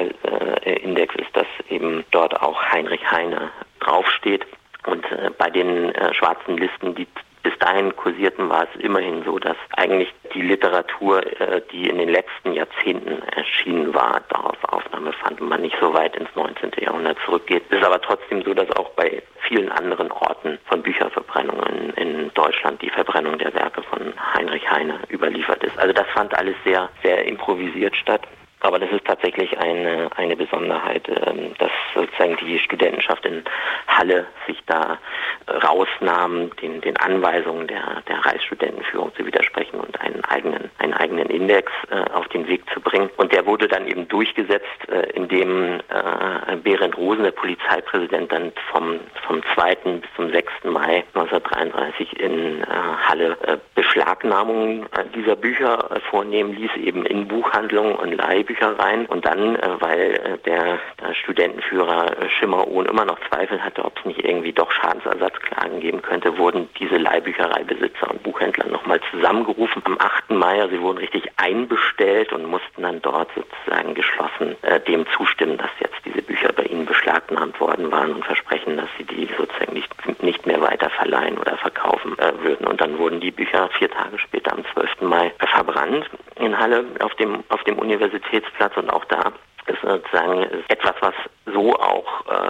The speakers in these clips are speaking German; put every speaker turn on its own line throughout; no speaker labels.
Kriminalalindex ist, dass eben dort auch Heinrich Heine draufsteht. Und bei den schwarzen Listen, die bis dahin kursierten, war es immerhin so, dass eigentlich die Literatur, die in den letzten Jahrzehnten erschienen war, darauf Aufnahme fand und man nicht so weit ins 19. Jahrhundert zurückgeht. Es ist aber trotzdem so, dass auch bei vielen anderen Orten von Bücherverbrennungen in Deutschland die Verbrennung der Werke von Heinrich Heine überliefert ist. Also das fand alles sehr, sehr improvisiert statt. Aber das ist tatsächlich eine Besonderheit, dass sozusagen die Studentenschaft in Halle sich da rausnahm, den Anweisungen der Reichsstudentenführung zu widersprechen und einen eigenen Index auf den Weg zu bringen. Und der wurde dann eben durchgesetzt, indem Berend Rosen, der Polizeipräsident, dann vom 2. bis zum 6. Mai 1933 in Halle Beschlagnahmungen dieser Bücher vornehmen ließ, eben in Buchhandlungen und Leihbüchereien. Und dann, weil der Studentenführer Schimmer-Ohn immer noch Zweifel hatte, ob es nicht irgendwie doch Schadensersatzklagen geben könnte, wurden diese Leihbüchereibesitzer und Buchhändler nochmal zusammengerufen am 8. Mai. Also sie wurden richtig einbestellt und mussten dann dort sozusagen geschlossen dem zustimmen, dass jetzt diese Bücher bei ihnen beschlagnahmt worden waren und versprechen, dass sie die sozusagen nicht mehr weiter verleihen oder verkaufen würden. Und dann wurden die Bücher 4 Tage später am 12. Mai verbrannt in Halle auf dem Universitätsplatz, und auch da ist sozusagen etwas, was so auch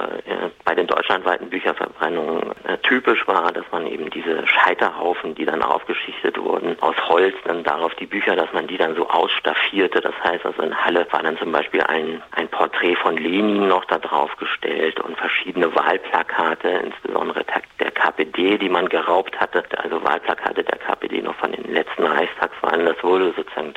bei den deutschlandweiten Bücherverbrennungen typisch war, dass man eben diese Scheiterhaufen, die dann aufgeschichtet wurden, aus Holz, dann darauf die Bücher, dass man die dann so ausstaffierte. Das heißt, also in Halle war dann zum Beispiel ein Porträt von Lenin noch da drauf gestellt und verschiedene Wahlplakate, insbesondere der KPD, die man geraubt hatte, also Wahlplakate der KPD noch von den letzten Reichstagswahlen. Das wurde sozusagen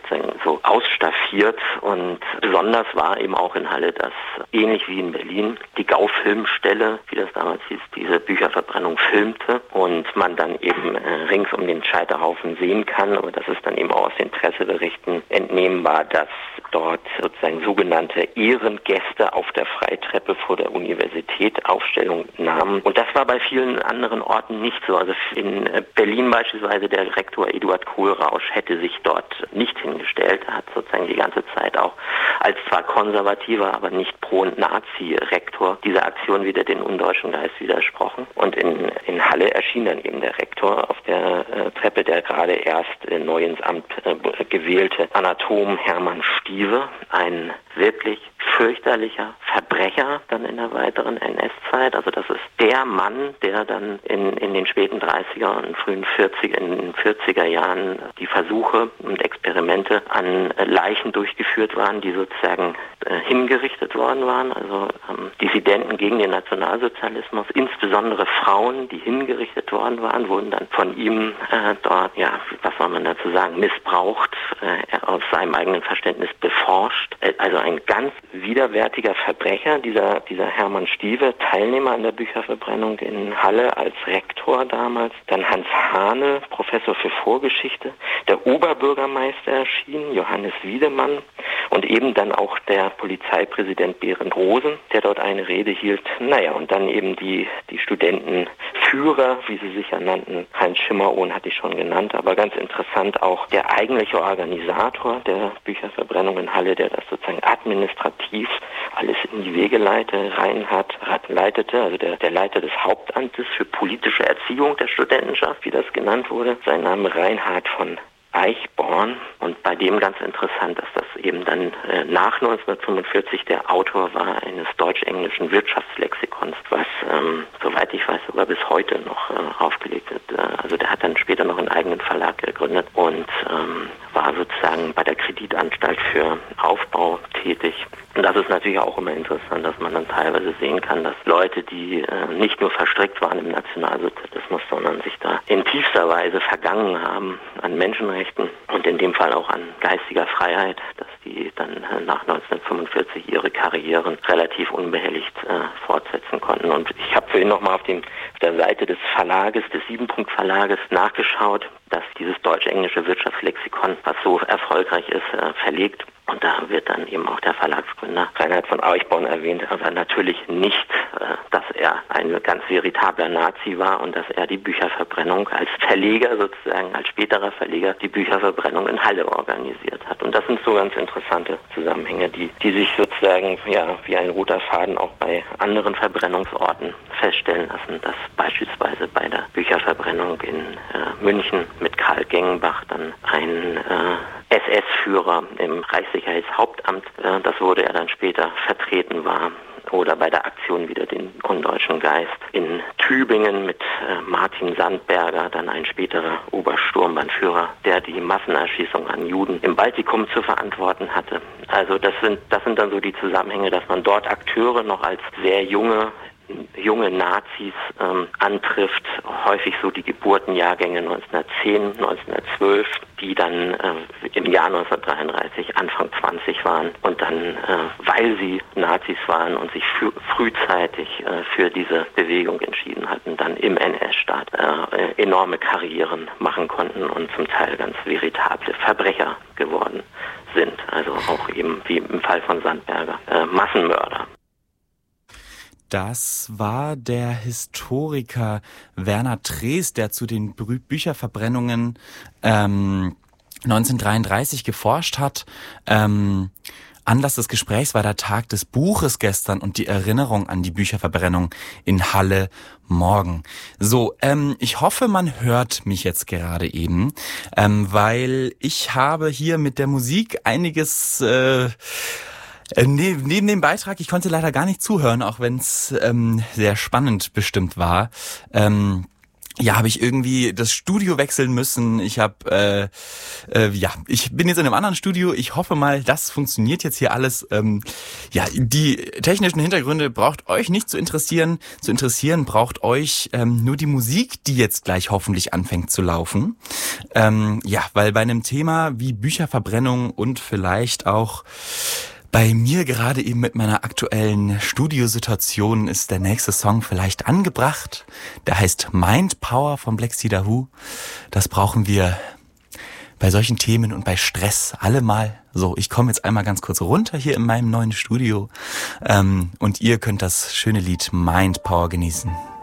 so ausstaffiert, und besonders war eben auch in Halle, dass ähnlich wie in Berlin die Gau-Filmstelle, wie das damals hieß, diese Bücherverbrennung filmte und man dann eben rings um den Scheiterhaufen sehen kann. Aber das ist dann eben auch aus den Presseberichten entnehmbar, dass dort sozusagen sogenannte Ehrengäste auf der Freitreppe vor der Universität Aufstellung nahmen. Und das war bei vielen anderen Orten nicht so. Also in Berlin beispielsweise der Rektor Eduard Kohlrausch hätte sich dort nicht hingestellt. Er hat sozusagen die ganze Zeit auch als zwar konservativer, aber nicht pro-Nazi-Rektor dieser Aktion wieder den undeutschen Geist widersprochen. Und in Halle erschien dann eben der Rektor auf der Treppe, der gerade erst neu ins Amt gewählte Anatom Hermann Stiewe, ein wirklich fürchterlicher Verbrecher dann in der weiteren NS-Zeit. Also das ist der Mann, der dann in den späten 30er und frühen 40er Jahren die Versuche und Experimente an Leichen durchgeführt waren, die sozusagen hingerichtet worden waren. Also Dissidenten gegen den Nationalsozialismus, insbesondere Frauen, die hingerichtet worden waren, wurden dann von ihm dort, ja, was soll man dazu sagen, missbraucht, aus seinem eigenen Verständnis beforscht. Also ein ganz widerwärtiger Verbrecher, dieser Hermann Stiewe, Teilnehmer an der Bücherverbrennung in Halle als Rektor damals. Dann Hans Hahne, Professor für Vorgeschichte. Der Oberbürgermeister erschien, Johannes Wiedemann. Und eben dann auch der Polizeipräsident Berend Rosen, der dort eine Rede hielt. Naja, und dann eben die Studentenführer, wie sie sich ja nannten. Heinz Schimmer-Ohn hatte ich schon genannt, aber ganz interessant auch der eigentliche Organisator der Bücherverbrennung in Halle, der das sozusagen administrativ alles in die Wege leitete, also der Leiter des Hauptamtes für politische Erziehung der Studentenschaft, wie das genannt wurde. Sein Name Reinhard von Eichborn, und bei dem ganz interessant, dass das eben dann nach 1945 der Autor war eines deutsch-englischen Wirtschaftslexikons, was, soweit ich weiß, sogar bis heute noch aufgelegt wird. Also der hat dann später noch einen eigenen Verlag gegründet und war sozusagen bei der Kreditanstalt für Aufbau tätig. Und das ist natürlich auch immer interessant, dass man dann teilweise sehen kann, dass Leute, die nicht nur verstrickt waren im Nationalsozialismus, sondern sich da in tiefster Weise vergangen haben an Menschenrechten und in dem Fall auch an geistiger Freiheit, dass die dann nach 1945 ihre Karrieren relativ unbehelligt fortsetzen konnten. Und ich habe vorhin nochmal auf der Seite des Verlages, des 7-Punkt-Verlages nachgeschaut. das dieses deutsch-englische Wirtschaftslexikon, was so erfolgreich ist, verlegt. Und da wird dann eben auch der Verlagsgründer Reinhard von Eichborn erwähnt, aber natürlich nicht, dass er ein ganz veritabler Nazi war und dass er die Bücherverbrennung als Verleger sozusagen, als späterer Verleger, die Bücherverbrennung in Halle organisiert hat. Und das sind so ganz interessante Zusammenhänge, die sich sozusagen wie ein roter Faden auch bei anderen Verbrennungsorten feststellen lassen, dass beispielsweise bei der Bücherverbrennung in München mit Karl Gengenbach dann ein SS-Führer im Reichssicherheitshauptamt, das wurde er dann später, vertreten war. Oder bei der Aktion wieder den undeutschen Geist in Tübingen mit Martin Sandberger, dann ein späterer Obersturmbannführer, der die Massenerschießung an Juden im Baltikum zu verantworten hatte. Also das sind dann so die Zusammenhänge, dass man dort Akteure noch als sehr junge Nazis antrifft, häufig so die Geburtenjahrgänge 1910, 1912, die dann im Jahr 1933 Anfang 20 waren und dann, weil sie Nazis waren und sich frühzeitig für diese Bewegung entschieden hatten, dann im NS-Staat enorme Karrieren machen konnten und zum Teil ganz veritable Verbrecher geworden sind. Also auch eben wie im Fall von Sandberger, Massenmörder.
Das war der Historiker Werner Drees, der zu den Bücherverbrennungen 1933 geforscht hat. Anlass des Gesprächs war der Tag des Buches gestern und die Erinnerung an die Bücherverbrennung in Halle morgen. So, ich hoffe, man hört mich jetzt gerade eben, weil ich habe hier mit der Musik einiges... Neben dem Beitrag, ich konnte leider gar nicht zuhören, auch wenn es sehr spannend bestimmt war. Habe ich irgendwie das Studio wechseln müssen. Ich bin jetzt in einem anderen Studio. Ich hoffe mal, das funktioniert jetzt hier alles. Die technischen Hintergründe braucht euch nicht zu interessieren. Zu interessieren braucht euch nur die Musik, die jetzt gleich hoffentlich anfängt zu laufen. Weil bei einem Thema wie Bücherverbrennung und vielleicht auch bei mir gerade eben mit meiner aktuellen Studiosituation ist der nächste Song vielleicht angebracht. Der heißt Mind Power von Black Cedar Who. Das brauchen wir bei solchen Themen und bei Stress allemal. So, ich komme jetzt einmal ganz kurz runter hier in meinem neuen Studio und ihr könnt das schöne Lied Mind Power genießen.